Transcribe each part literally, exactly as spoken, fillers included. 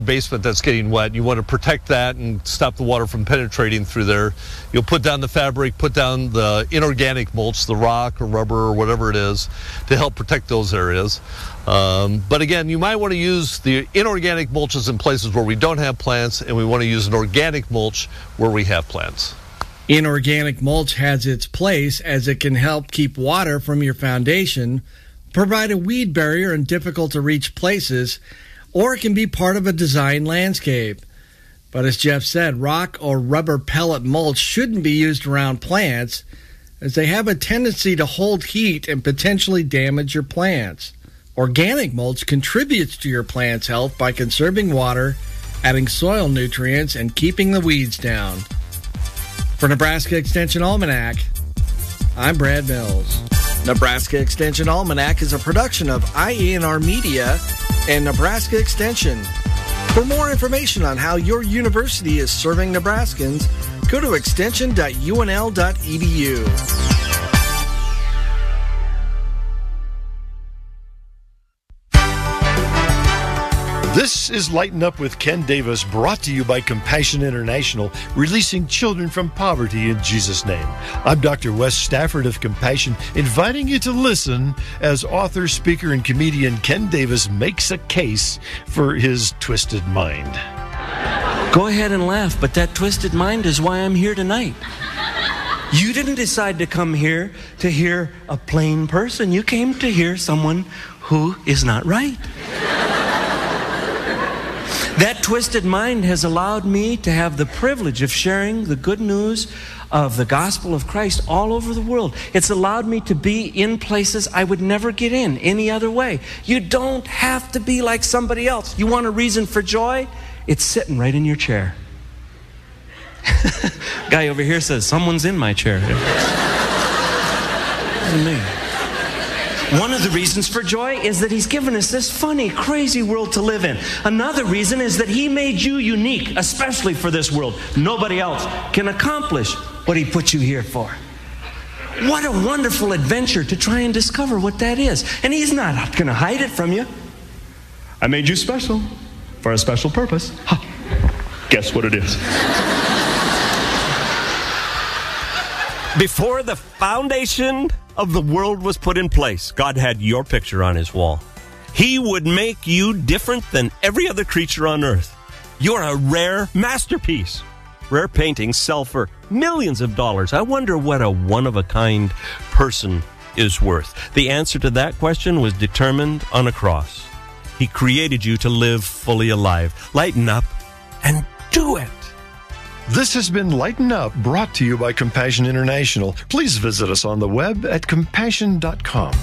basement that's getting wet. You want to protect that and stop the water from penetrating through there. You'll put down the fabric, put down the inorganic mulch, the rock or rubber or whatever it is, to help protect those areas. Um, but again, you might want to use the inorganic mulches in places where we don't have plants, and we want to use an organic mulch where we have plants. Inorganic mulch has its place as it can help keep water from your foundation, provide a weed barrier in difficult to reach places, or it can be part of a design landscape. But as Jeff said, rock or rubber pellet mulch shouldn't be used around plants, as they have a tendency to hold heat and potentially damage your plants. Organic mulch contributes to your plant's health by conserving water, adding soil nutrients, and keeping the weeds down. For Nebraska Extension Almanac, I'm Brad Mills. Nebraska Extension Almanac is a production of I A N R Media and Nebraska Extension. For more information on how your university is serving Nebraskans, go to extension dot U N L dot E D U. This is Lighten Up with Ken Davis, brought to you by Compassion International, releasing children from poverty in Jesus' name. I'm Doctor Wes Stafford of Compassion, inviting you to listen as author, speaker, and comedian Ken Davis makes a case for his twisted mind. Go ahead and laugh, but that twisted mind is why I'm here tonight. You didn't decide to come here to hear a plain person. You came to hear someone who is not right. That twisted mind has allowed me to have the privilege of sharing the good news of the gospel of Christ all over the world. It's allowed me to be in places I would never get in any other way. You don't have to be like somebody else. You want a reason for joy? It's sitting right in your chair. Guy over here says, someone's in my chair. Me. One of the reasons for joy is that he's given us this funny, crazy world to live in. Another reason is that he made you unique, especially for this world. Nobody else can accomplish what he put you here for. What a wonderful adventure to try and discover what that is. And he's not going to hide it from you. I made you special for a special purpose. Huh. Guess what it is? Before the foundation of the world was put in place, God had your picture on his wall. He would make you different than every other creature on earth. You're a rare masterpiece. Rare paintings sell for millions of dollars. I wonder what a one-of-a-kind person is worth. The answer to that question was determined on a cross. He created you to live fully alive. Lighten up and do it. This has been Lighten Up, brought to you by Compassion International. Please visit us on the web at compassion dot com.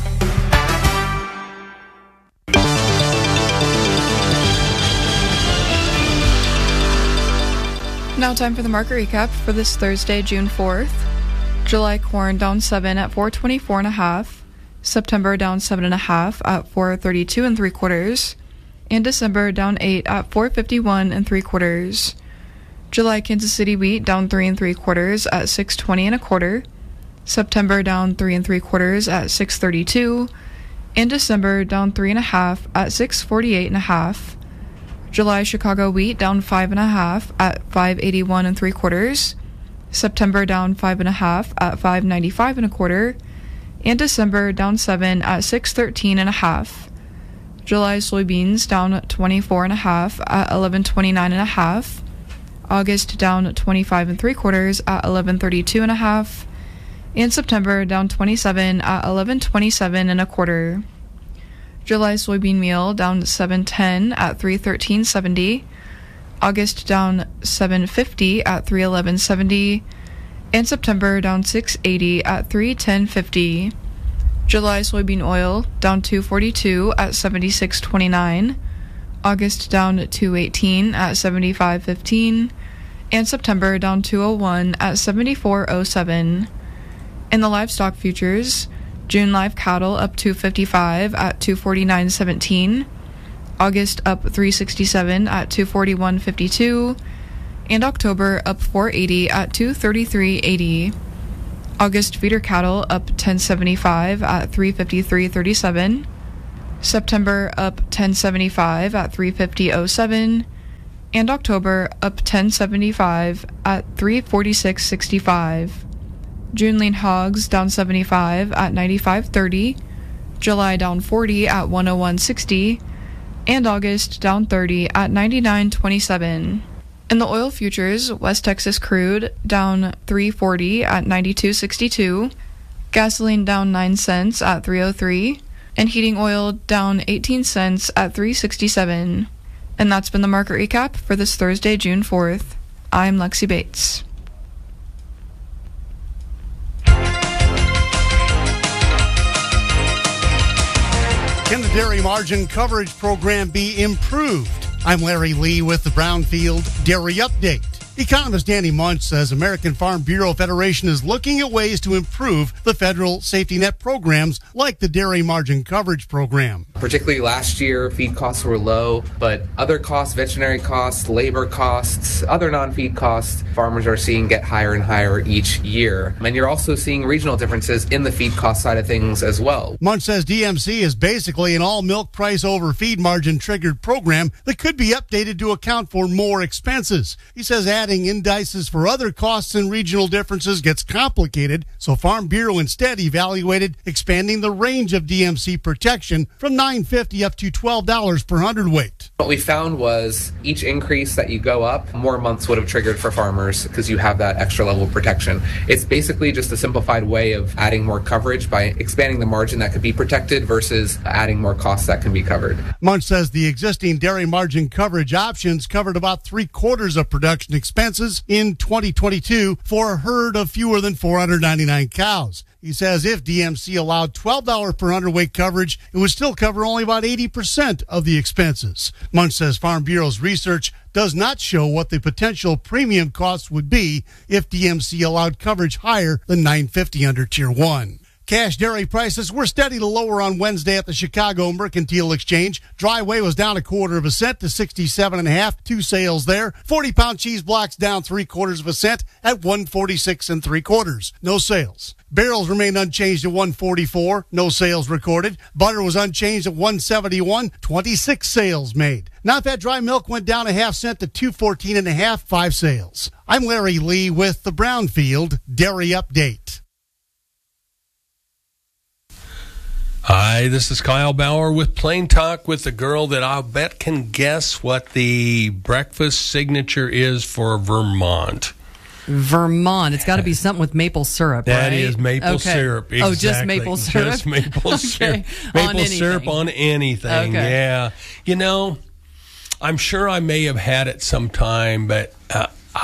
Now time for the market recap for this Thursday, June fourth. July corn down seven at four twenty-four and a half. September down seven and a half at four thirty-two and three quarters. And December down eight at four fifty-one and three quarters. July Kansas City wheat down three and three quarters at six twenty and a quarter. September down three and three quarters at six thirty-two. And December down three and a half at six forty-eight and a half. July Chicago wheat down five and a half at five eighty-one and three quarters. September down five and a half at five ninety-five and a quarter. And December down seven at six thirteen and a half. July soybeans down twenty-four and a half at eleven twenty-nine and a half. August down twenty-five and three quarters at eleven thirty-two and a half. And September down twenty-seven at eleven twenty-seven and a quarter. July soybean meal down seven ten at three thirteen seventy. August down seven fifty at three eleven seventy. And September down six eighty at three ten fifty. July soybean oil down two forty-two at seventy-six twenty-nine. August down two eighteen at seventy-five fifteen. And September down two oh one at seventy-four oh seven. In the livestock futures, June live cattle up two fifty-five at two forty-nine seventeen. August up three sixty-seven at two forty-one fifty-two. And October up four eighty at two thirty-three eighty. August feeder cattle up ten seventy-five at three fifty-three thirty-seven. September up ten seventy-five at three fifty oh seven. And October up ten seventy-five at three forty-six sixty-five. June lean hogs down seventy-five at ninety-five thirty. July down forty at one oh one sixty. And August down thirty at ninety-nine twenty-seven. In the oil futures, West Texas crude down three forty at ninety-two sixty-two. Gasoline down nine cents at three oh three. And heating oil down eighteen cents at three sixty-seven. And that's been the market recap for this Thursday, June fourth. I'm Lexi Bates. Can the dairy margin coverage program be improved? I'm Larry Lee with the Brownfield Dairy Update. Economist Danny Munch says American Farm Bureau Federation is looking at ways to improve the federal safety net programs like the Dairy Margin Coverage Program. Particularly last year, feed costs were low, but other costs, veterinary costs, labor costs, other non-feed costs, farmers are seeing get higher and higher each year. And you're also seeing regional differences in the feed cost side of things as well. Munch says D M C is basically an all milk price over feed margin triggered program that could be updated to account for more expenses. He says adding indices for other costs and regional differences gets complicated, so Farm Bureau instead evaluated expanding the range of D M C protection from nine dollars and fifty cents up to twelve dollars per hundredweight. What we found was each increase that you go up, more months would have triggered for farmers because you have that extra level of protection. It's basically just a simplified way of adding more coverage by expanding the margin that could be protected versus adding more costs that can be covered. Munch says the existing dairy margin coverage options covered about three quarters of production expenses in twenty twenty-two for a herd of fewer than four hundred ninety-nine cows. He says if D M C allowed twelve dollars per hundredweight coverage, it would still cover only about eighty percent of the expenses. Munch says Farm Bureau's research does not show what the potential premium costs would be if D M C allowed coverage higher than nine dollars and fifty cents under Tier one. Cash dairy prices were steady to lower on Wednesday at the Chicago Mercantile Exchange. Dry whey was down a quarter of a cent to sixty-seven and a half. Two sales there. forty pound cheese blocks down three quarters of a cent at one forty-six and three quarters. No sales. Barrels remained unchanged at one forty-four. No sales recorded. Butter was unchanged at one seventy-one. twenty-six sales made. Non-fat dry milk went down a half cent to two fourteen and a half. Five sales. I'm Larry Lee with the Brownfield Dairy Update. Hi, this is Kyle Bauer with Plain Talk with the girl that I'll bet can guess what the breakfast signature is for Vermont. Vermont. It's got to be something with maple syrup, That right? is maple okay. syrup. Exactly. Oh, just maple syrup? Just maple okay. syrup. On Maple syrup anything. on anything, Okay. yeah. You know, I'm sure I may have had it sometime, but uh,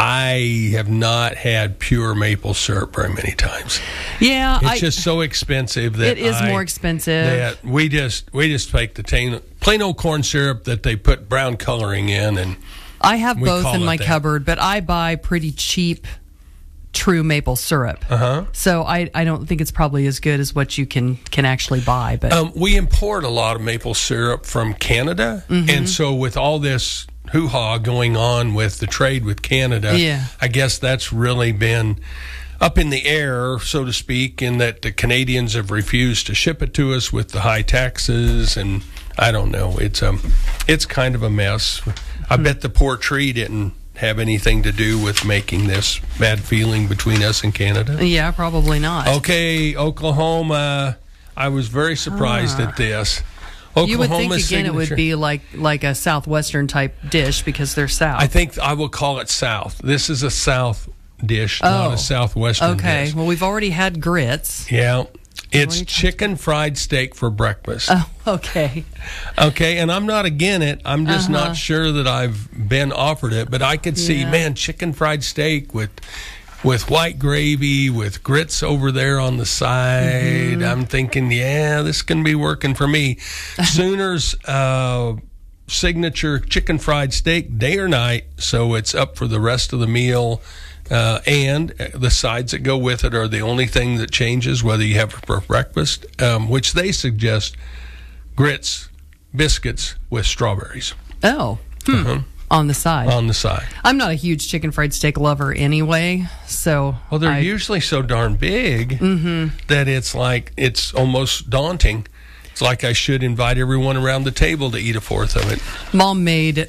I have not had pure maple syrup very many times. Yeah. It's I, just so expensive that it is I, more expensive. That we just we just take the plain, plain old corn syrup that they put brown coloring in, and I have we both call in it my that. cupboard, but I buy pretty cheap true maple syrup. Uh-huh. So I, I don't think it's probably as good as what you can, can actually buy. But Um, we import a lot of maple syrup from Canada, Mm-hmm. and so with all this hoo-ha going on with the trade with Canada, Yeah. I guess that's really been up in the air, so to speak, in that the Canadians have refused to ship it to us with the high taxes, and I don't know. It's um, it's kind of a mess. I bet the poor tree didn't have anything to do with making this bad feeling between us and Canada. yeah, probably not. Okay, Oklahoma. I was very surprised Ah. at this. Oklahoma You would think again signature. it would be like like a southwestern type dish because they're south. I think I will call it South. This is a South dish, not Oh. a Southwestern okay. dish. Well, we've already had grits. Yeah. It's you talking chicken fried steak for breakfast. Oh, okay. Okay, and I'm not again it. I'm just Uh-huh. not sure that I've been offered it, but I could see, Yeah. man, chicken fried steak with with white gravy, with grits over there on the side. Mm-hmm. I'm thinking, yeah, this can be working for me. Sooners uh, signature chicken fried steak, day or night, so it's up for the rest of the meal. Uh, and the sides that go with it are the only thing that changes, whether you have it for breakfast, um, which they suggest grits, biscuits with strawberries Oh. Hmm. Uh-huh. On the side. on the side. I'm not a huge chicken fried steak lover anyway, so Well, they're I, usually so darn big that it's like it's almost daunting. It's like I should invite everyone around the table to eat a fourth of it. Mom made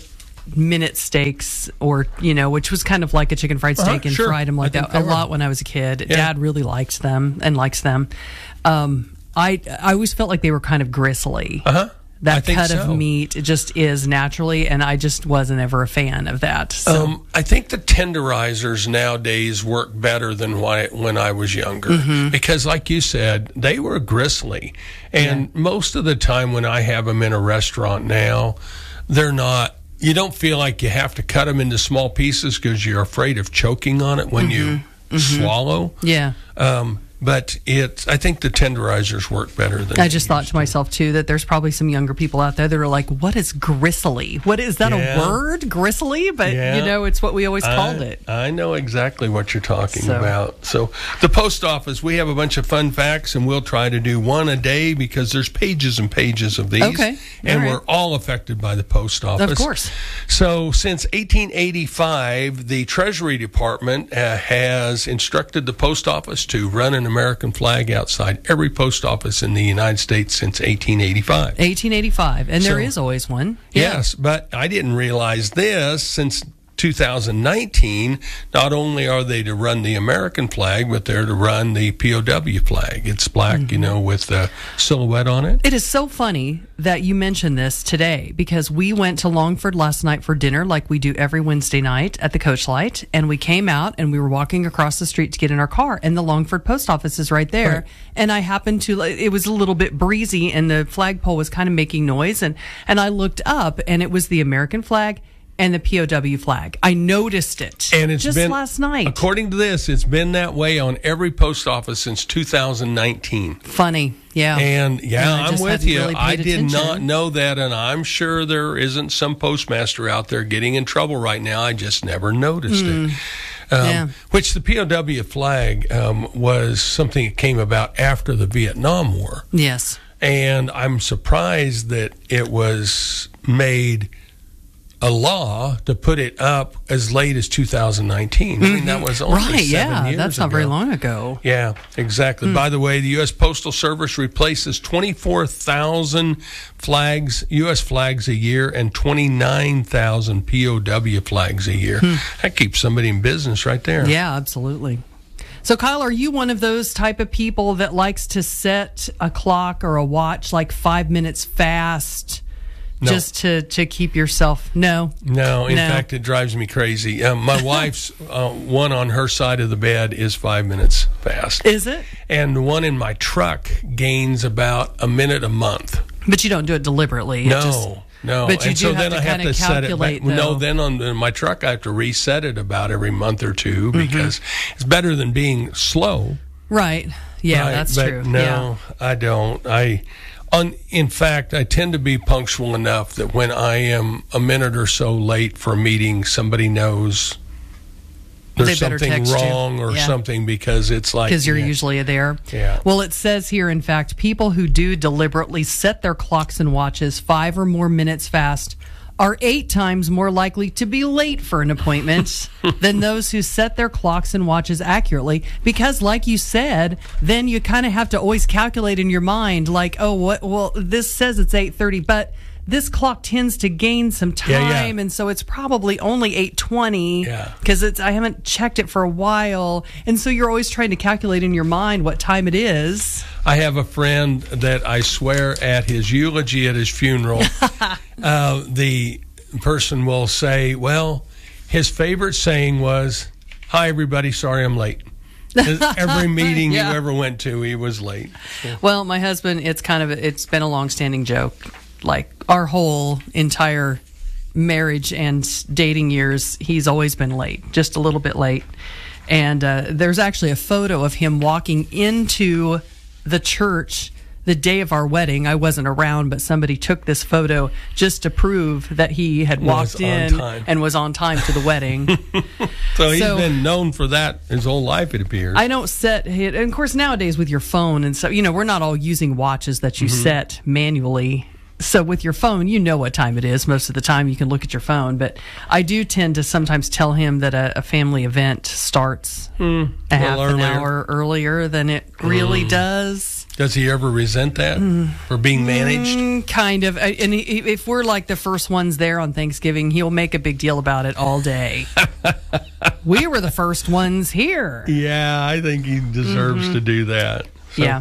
minute steaks, or you know, which was kind of like a chicken fried steak, Uh-huh, and sure. fried them like I that think a they lot were. when I was a kid. Yeah. Dad really liked them and likes them. Um, I I always felt like they were kind of gristly. Uh huh. That I think cut so. of meat, it just is naturally, and I just wasn't ever a fan of that. So. Um, I think the tenderizers nowadays work better than why, when I was younger, Mm-hmm. because, like you said, they were gristly, and most of the time when I have them in a restaurant now, they're not. You don't feel like you have to cut them into small pieces because you're afraid of choking on it when you swallow. Yeah. Um, but it, I think the tenderizers work better than. I just thought to myself, too, that there's probably some younger people out there that are like, what is gristly? What is that Yeah. a word? Gristly? But, Yeah. you know, it's what we always called I, it. I know exactly what you're talking So- about. So, the post office, we have a bunch of fun facts, and we'll try to do one a day because there's pages and pages of these. Okay. And All right. we're all affected by the post office. Of course. So, since eighteen eighty-five, the Treasury Department uh, has instructed the post office to run an American flag outside every post office in the United States since eighteen eighty-five. eighteen eighty-five, and there So- is always one. Yeah. Yes, but I didn't realize this since two thousand nineteen. Not only are they to run the American flag, but they're to run the P O W flag. It's black, you know, with the silhouette on it. It is so funny that you mentioned this today, because we went to Longford last night for dinner like we do every Wednesday night at the Coach Light, and we came out and we were walking across the street to get in our car, and the Longford post office is right there. Right. And I happened to, it was a little bit breezy and the flagpole was kind of making noise, and, and I looked up and it was the American flag and the P O W flag. I noticed it And it's just been, last night. according to this, it's been that way on every post office since two thousand nineteen. Funny. Yeah. And yeah, And I I'm just with hadn't you. really I paid did not attention. know that, and I'm sure there isn't some postmaster out there getting in trouble right now. I just never noticed it. Um, Yeah. Which the P O W flag um, was something that came about after the Vietnam War. Yes. And I'm surprised that it was made a law to put it up as late as two thousand nineteen. I mean, that was only Right. seven Yeah. years That's not ago. very long ago. Yeah, exactly. By the way, the U S Postal Service replaces twenty-four thousand flags, U S flags a year, and twenty-nine thousand P O W flags a year. That keeps somebody in business right there. Yeah, absolutely. So, Kyle, are you one of those type of people that likes to set a clock or a watch like five minutes fast No. just to, to keep yourself? No. No, in No. fact, it drives me crazy. Um, my wife's uh, one on her side of the bed is five minutes fast. Is it? And the one in my truck gains about a minute a month. But you don't do it deliberately. It No, just- no. But you and do so have then to I have kinda to set it back. calculate, No, though. then on the, my truck I have to reset it about every month or two Mm-hmm. because it's better than being slow. Right. Yeah, right? that's But true. No, I don't. I, on, in fact, I tend to be punctual enough that when I am a minute or so late for a meeting, somebody knows there's They better something text you. wrong or Yeah. something because it's like Because you're yeah. usually there. Yeah. Well, it says here, in fact, people who do deliberately set their clocks and watches five or more minutes fast are eight times more likely to be late for an appointment than those who set their clocks and watches accurately. Because, like you said, then you kind of have to always calculate in your mind, like, oh, what? Well, this says it's eight thirty, but this clock tends to gain some time, Yeah, yeah. and so it's probably only eight twenty Yeah. because it's I haven't checked it for a while, and so you're always trying to calculate in your mind what time it is. I have a friend that I swear at his eulogy at his funeral, uh, the person will say, well, his favorite saying was, hi, everybody, sorry I'm late. Every meeting Yeah. you ever went to, he was late. Well, my husband, it's kind of a, it's been a long-standing joke, like our whole entire marriage and dating years. He's always been late, just a little bit late. And uh, there's actually a photo of him walking into the church the day of our wedding. I wasn't around, but somebody took this photo just to prove that he had Was walked on in time. and was on time to the wedding. So he's So- been known for that his whole life, it appears. I don't set it, and of course nowadays with your phone and so, you know, we're not all using watches that you set manually. So with your phone, you know what time it is. Most of the time you can look at your phone, but I do tend to sometimes tell him that a, a family event starts a half an earlier. hour earlier than it really does. Does he ever resent that mm. for being managed? Mm, kind of. And if we're like the first ones there on Thanksgiving, he'll make a big deal about it all day. We were the first ones here. Yeah, I think he deserves mm-hmm. to do that. So. Yeah.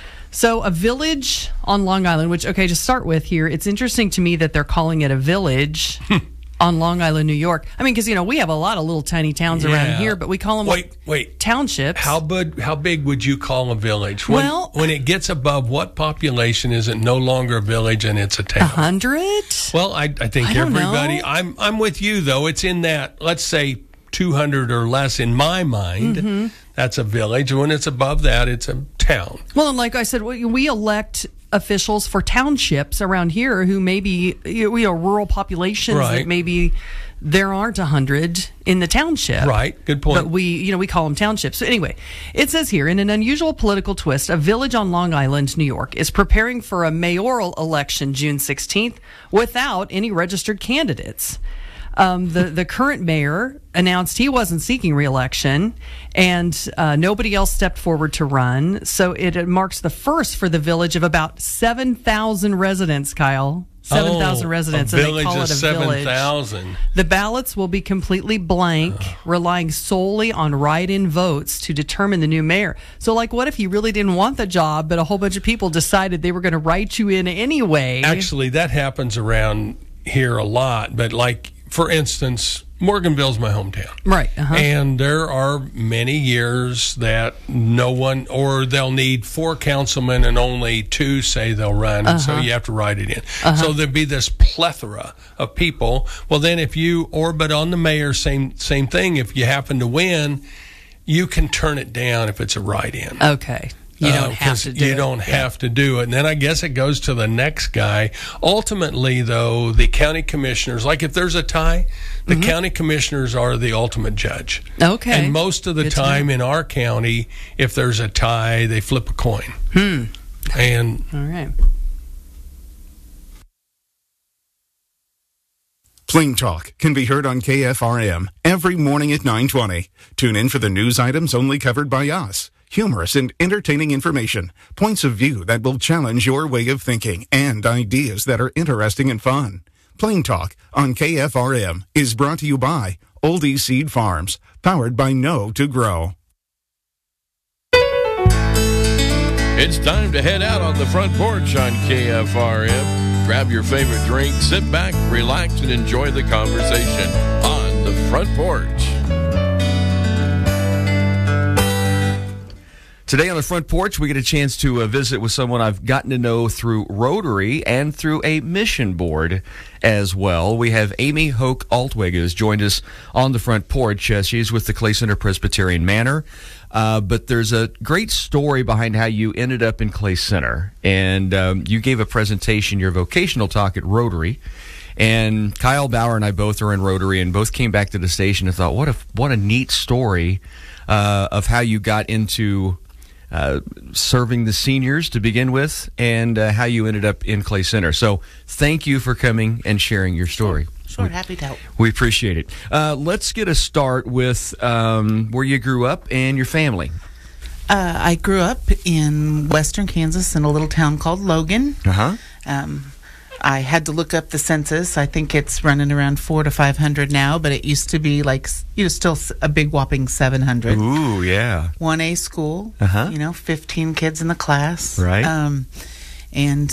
So a village on Long Island, which, okay, to start with here, it's interesting to me that they're calling it a village on Long Island, New York. I mean, because, you know, we have a lot of little tiny towns yeah. around here, but we call them wait, wait. townships. How big, how big would you call a village? When, well, when it gets above what population is it no longer a village and it's a town? A hundred? Well, I, I think I everybody, I'm, I'm with you, though. It's in that, let's say, two hundred or less in my mind. Mm-hmm. That's a village. When it's above that, it's a town. Well, and like I said, we, we elect officials for townships around here who maybe, you know, rural populations right. that maybe there aren't a hundred in the township. Right. Good point. But we, you know, we call them townships. So anyway, it says here, in an unusual political twist, a village on Long Island, New York, is preparing for a mayoral election June sixteenth without any registered candidates. Um, the, the current mayor announced he wasn't seeking re-election, and uh, nobody else stepped forward to run. So it, it marks the first for the village of about seven thousand residents, Kyle. seven thousand oh, residents, a and village they call of it a seven village. thousand. The ballots will be completely blank, uh. relying solely on write-in votes to determine the new mayor. So, like, what if you really didn't want the job, but a whole bunch of people decided they were going to write you in anyway? Actually, that happens around here a lot, but like, for instance, Morganville's my hometown. Right. Uh-huh. And there are many years that no one, or they'll need four councilmen and only two say they'll run, uh-huh. and so you have to write it in. Uh-huh. So there'd be this plethora of people. Well, then if you orbit on the mayor, same same thing. If you happen to win, you can turn it down if it's a write-in. Okay. You don't uh, have to do you it. don't yeah. have to do it. And then I guess it goes to the next guy. Ultimately, though, the county commissioners, like if there's a tie, the mm-hmm. county commissioners are the ultimate judge. Okay. And most of the Good time in our county, if there's a tie, they flip a coin. Hmm. And all right. Plain Talk can be heard on K F R M every morning at nine twenty. Tune in for the news items only covered by us. Humorous and entertaining information, points of view that will challenge your way of thinking, and ideas that are interesting and fun. Plain Talk on K F R M is brought to you by Oldie Seed Farms, powered by Know to Grow. It's time to head out on the front porch on K F R M. Grab your favorite drink, sit back, relax, and enjoy the conversation on the front porch. Today on the front porch, we get a chance to uh, visit with someone I've gotten to know through Rotary and through a mission board as well. We have Amy Hoke Altwig, who has joined us on the front porch. Uh, she's with the Clay Center Presbyterian Manor. Uh, but there's a great story behind how you ended up in Clay Center. And um, you gave a presentation, your vocational talk at Rotary. And Kyle Bauer and I both are in Rotary and both came back to the station and thought, what a, what a neat story uh, of how you got into Uh, serving the seniors to begin with, and uh, how you ended up in Clay Center. So thank you for coming and sharing your story. Sure, we, happy to help. We appreciate it. Uh, let's get a start with um, where you grew up and your family. Uh, I grew up in western Kansas in a little town called Logan. Uh-huh. Um, I had to look up the census. I think it's running around four to five hundred now, but it used to be like, you know, still a big whopping seven hundred. Ooh, yeah. one A school. Uh-huh. You know, fifteen kids in the class. Right. Um, and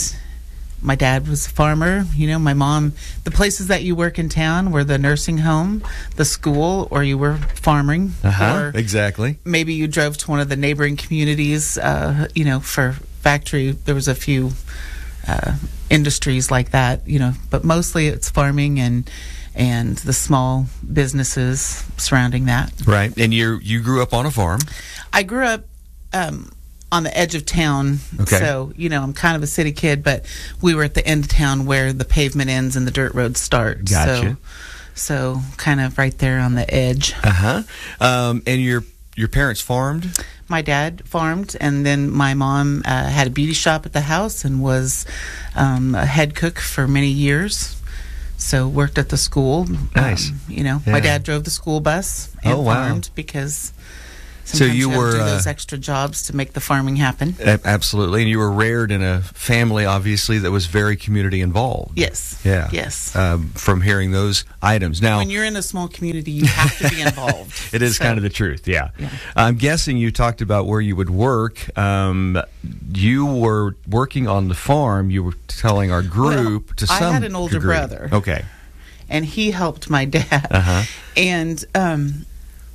my dad was a farmer. You know, my mom. The places that you work in town were the nursing home, the school, or you were farming. Uh-huh. Or exactly. Maybe you drove to one of the neighboring communities. Uh, you know, for factory, there was a few. Uh, industries like that, you know, but mostly it's farming and and the small businesses surrounding that. Right, and you you grew up on a farm. I grew up um, on the edge of town, okay. So you know I'm kind of a city kid, but we were at the end of town where the pavement ends and the dirt road starts. Gotcha. So, so kind of right there on the edge. Uh huh. Um, and your your parents farmed? My dad farmed, and then my mom uh, had a beauty shop at the house and was um, a head cook for many years. So worked at the school. Nice. Um, you know, yeah. my dad drove the school bus and oh, wow. farmed because Sometimes you gotta were, do uh, those extra jobs to make the farming happen. A- absolutely. And you were reared in a family, obviously, that was very community involved. Yes. Yeah. Yes. Um, from hearing those items. Now, When you're in a small community, you have to be involved. it is So- kind of the truth, yeah. Yeah. I'm guessing you talked about where you would work. Um, you were working on the farm. You were telling our group Well, to I some had an older degree. brother. Okay. And he helped my dad. Uh-huh. And um,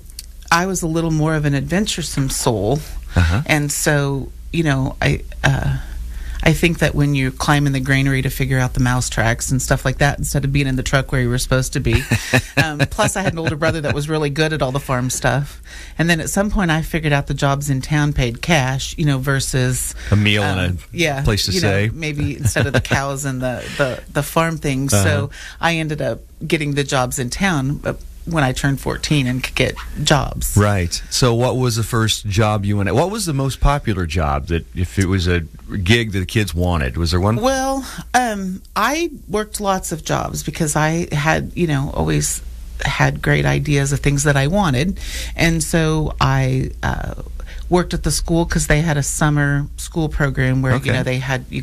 I was a little more of an adventuresome soul. Uh-huh. And so, you know, I uh, I think that when you climb in the granary to figure out the mouse tracks and stuff like that, instead of being in the truck where you were supposed to be. um, plus, I had an older brother that was really good at all the farm stuff. And then at some point, I figured out the jobs in town paid cash, you know, versus A meal um, and a yeah, place to you stay. know, maybe instead of the cows and the, the, the farm things. Uh-huh. So I ended up getting the jobs in town uh, when I turned fourteen and could get jobs. Right. So, what was the first job you went? What was the most popular job that, if it was a gig that the kids wanted? Was there one? Well, um, I worked lots of jobs because I had, you know, always had great ideas of things that I wanted. And so I uh, worked at the school because they had a summer school program where, Okay. you know, they had, you,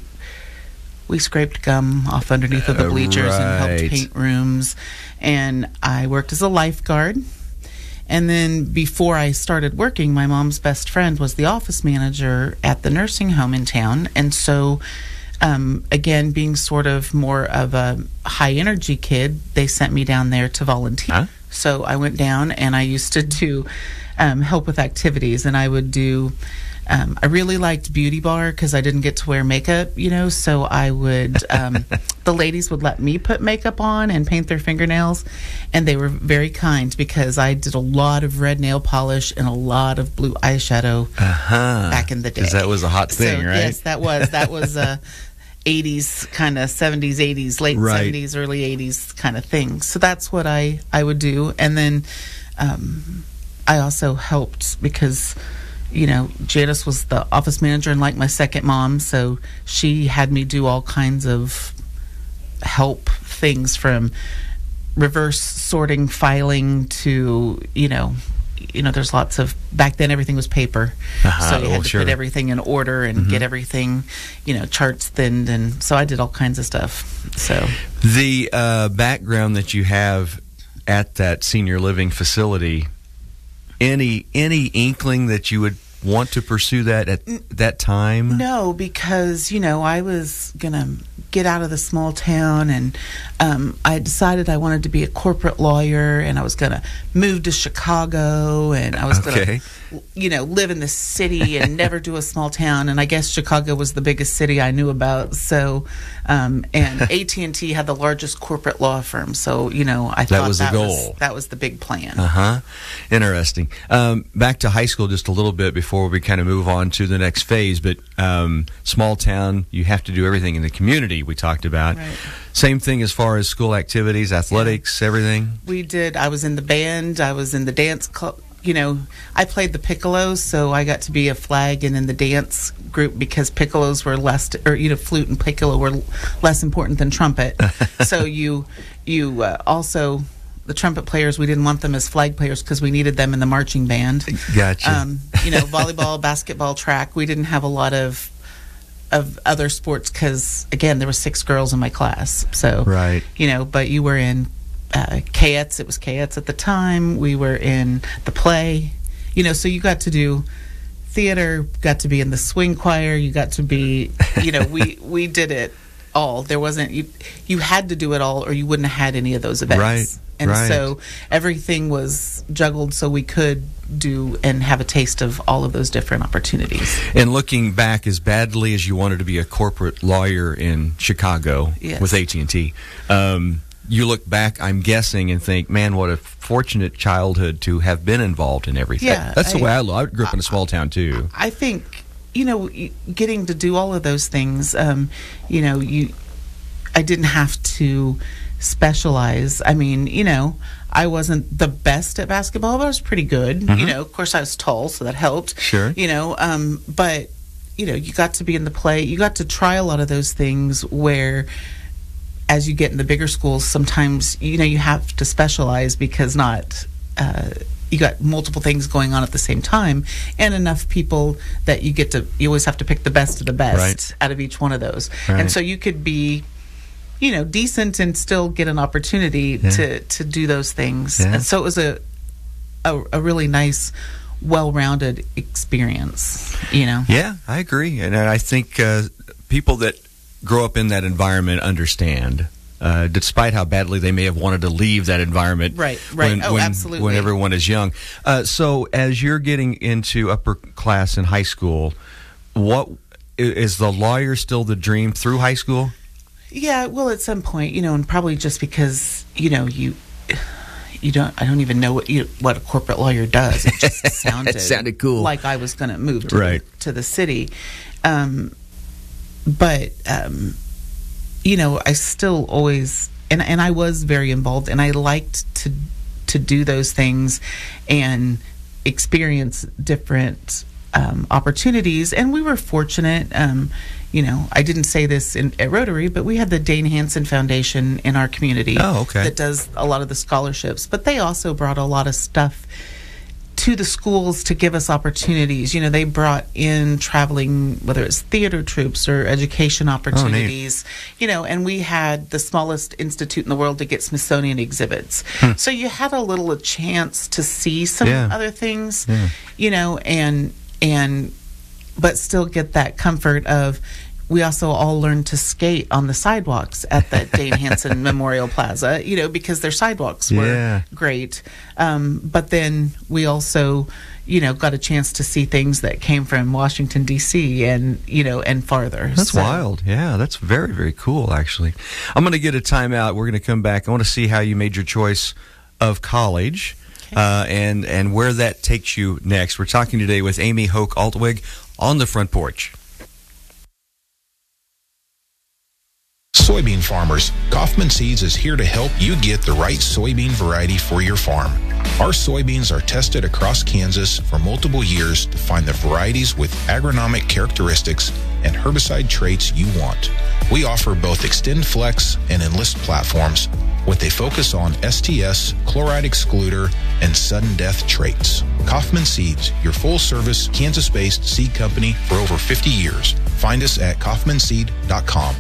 we scraped gum off underneath of the Uh, bleachers and right. helped paint rooms. And I worked as a lifeguard. And then before I started working, my mom's best friend was the office manager at the nursing home in town. And so, um, again, being sort of more of a high energy kid, they sent me down there to volunteer. Huh? So I went down and I used to do um, help with activities. And I would do, um, I really liked beauty bar because I didn't get to wear makeup, you know, so I would, um, the ladies would let me put makeup on and paint their fingernails, and they were very kind because I did a lot of red nail polish and a lot of blue eyeshadow Uh-huh. back in the day. Because that was a hot thing, So, right? Yes, that was. That was a eighties kind of seventies, eighties, late Right. seventies, early eighties kind of thing. So that's what I, I would do. And then um, I also helped because, you know, Janice was the office manager and like my second mom, so she had me do all kinds of help things from reverse sorting filing to, you know, you know, there's lots of, back then everything was paper. Uh-huh, so you had well, to sure. put everything in order and Mhm. get everything, you know, charts thinned. And so I did all kinds of stuff. So The uh, background that you have at that senior living facility, any any inkling that you would want to pursue that at that time? no, because, you know, I was going to get out of the small town, and um, I decided I wanted to be a corporate lawyer, and I was going to move to Chicago, and I was Okay. going to, you know, live in the city and never do a small town. And I guess Chicago was the biggest city I knew about. So, um, and A T and T had the largest corporate law firm. So, you know, I That thought was the that goal. was that was the big plan. Uh huh. Interesting. Um, back to high school just a little bit before we kind of move on to the next phase. But um, small town, you have to do everything in the community. We talked about. Right. Same thing as far as school activities, athletics, everything. We did. I was in the band. I was in the dance club. You know, I played the piccolos, so I got to be a flag and in the dance group because piccolos were less, or you know, flute and piccolo were less important than trumpet. So you, you uh, also the trumpet players. We didn't want them as flag players because we needed them in the marching band. Gotcha. Um, you know, volleyball, basketball, track. We didn't have a lot of of other sports because again, there were six girls in my class. So Right. you know, but you were in uh, K E T S. It was K E T S at the time. We were in the play, you know, so you got to do theater, got to be in the swing choir, you got to be, you know, we, we did it all. There wasn't, you, you had to do it all or you wouldn't have had any of those events. Right, And right. so everything was juggled so we could do and have a taste of all of those different opportunities. And looking back, as badly as you wanted to be a corporate lawyer in Chicago Yes. with A T and T, um, you look back, I'm guessing, and think, man, what a fortunate childhood to have been involved in everything. Yeah, That's the I- way I look. I grew up in a small town, too. I think, you know, y- getting to do all of those things, um, you know, you, I didn't have to specialize. I mean, you know, I wasn't the best at basketball, but I was pretty good. Mhm. You know, of course I was tall, so that helped. Sure. You know, um, but, you know, you got to be in the play. You got to try a lot of those things where as you get in the bigger schools, sometimes, you know, you have to specialize because not, uh, you got multiple things going on at the same time, and enough people that you get to, you always have to pick the best of the best Right. out of each one of those. Right. And so you could be, you know, decent and still get an opportunity Yeah. to, to do those things. Yeah. And so it was a, a, a really nice, well-rounded experience, you know? Yeah, I agree. And I think uh, people that grow up in that environment understand, uh, despite how badly they may have wanted to leave that environment. Right, right. When, Oh, when, absolutely. When everyone is young. Uh, so as you're getting into upper class in high school, what i- is the lawyer still the dream through high school? Yeah, well, at some point, you know, and probably just because, you know, you... You don't. I don't even know what you, what a corporate lawyer does. It just sounded It sounded cool. like I was going to move to Right. the, to the city. Um, but um, you know, I still always and and I was very involved, and I liked to to do those things and experience different um, opportunities. And we were fortunate. Um, You know, I didn't say this in, at Rotary, but we had the Dane Hansen Foundation in our community Oh, okay. that does a lot of the scholarships. But they also brought a lot of stuff to the schools to give us opportunities. You know, they brought in traveling, whether it's theater troupes or education opportunities, you know, and we had the smallest institute in the world to get Smithsonian exhibits. Hmm. So you had a little a chance to see some Yeah. other things, Yeah. you know, and, and, but still get that comfort of, we also all learned to skate on the sidewalks at the Dane Hansen Memorial Plaza, you know, because their sidewalks were Yeah. great. Um, but then we also, you know, got a chance to see things that came from Washington, D C and, you know, and farther. That's So- wild. Yeah, that's very, very cool, actually. I'm going to get a timeout. We're going to come back. I want to see how you made your choice of college uh, and, and where that takes you next. We're talking today with Amy Hoke Altwig on the Front Porch. Soybean farmers, Kaufman Seeds is here to help you get the right soybean variety for your farm. Our soybeans are tested across Kansas for multiple years to find the varieties with agronomic characteristics and herbicide traits you want. We offer both XtendFlex and Enlist platforms with a focus on S T S, chloride excluder, and sudden death traits. Kaufman Seeds, your full-service Kansas-based seed company for over fifty years. Find us at kaufman seed dot com.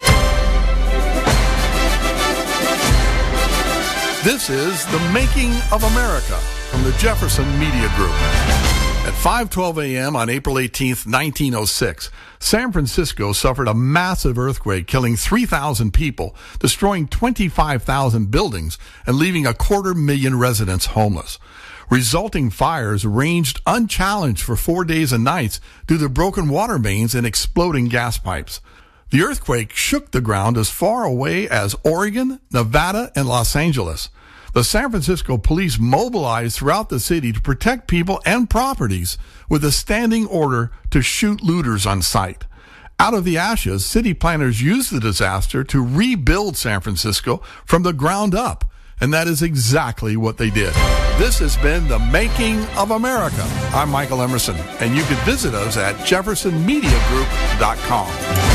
This is The Making of America from the Jefferson Media Group. At five twelve a.m. on April eighteenth, nineteen oh six, San Francisco suffered a massive earthquake, killing three thousand people, destroying twenty-five thousand buildings, and leaving a quarter million residents homeless. Resulting fires raged unchallenged for four days and nights due to broken water mains and exploding gas pipes. The earthquake shook the ground as far away as Oregon, Nevada, and Los Angeles. The San Francisco police mobilized throughout the city to protect people and properties with a standing order to shoot looters on sight. Out of the ashes, city planners used the disaster to rebuild San Francisco from the ground up, and that is exactly what they did. This has been The Making of America. I'm Michael Emerson, and you can visit us at jefferson media group dot com.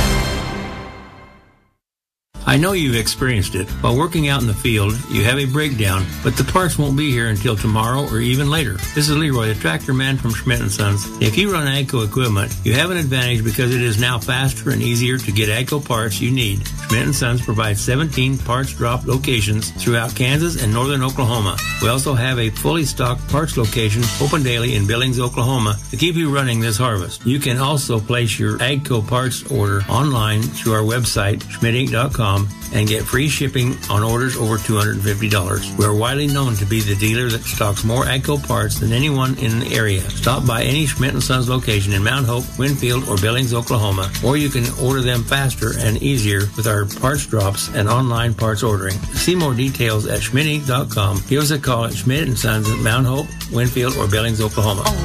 I know you've experienced it. While working out in the field, you have a breakdown, but the parts won't be here until tomorrow or even later. This is Leroy, the tractor man from Schmidt and Sons. If you run AGCO equipment, you have an advantage because it is now faster and easier to get AGCO parts you need. Schmidt and Sons provides seventeen parts drop locations throughout Kansas and northern Oklahoma. We also have a fully stocked parts location open daily in Billings, Oklahoma to keep you running this harvest. You can also place your AGCO parts order online through our website, schmidt inc dot com, and get free shipping on orders over two hundred fifty dollars. We're widely known to be the dealer that stocks more AGCO parts than anyone in the area. Stop by any Schmidt and Sons location in Mount Hope, Winfield, or Billings, Oklahoma, or you can order them faster and easier with our parts drops and online parts ordering. See more details at schmidt inc dot com. Give us a call at Schmidt and Sons at Mount Hope, Winfield, or Billings, Oklahoma.